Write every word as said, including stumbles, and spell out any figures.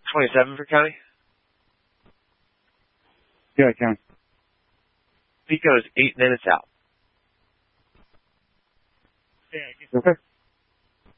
twenty-seven for county? Yeah, county. Pico is eight minutes out. Okay.